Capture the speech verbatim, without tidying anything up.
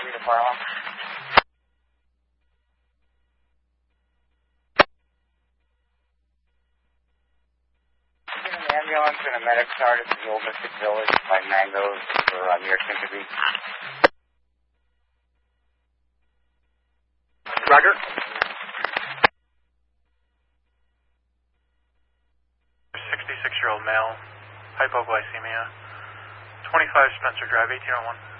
three to Harlem. An ambulance and a medic started to the Old Mystic Village by Mangoes for uh, near Sympathy. Roger. sixty-six-year-old male, hypoglycemia, twenty-five Spencer Drive, eighteen oh one.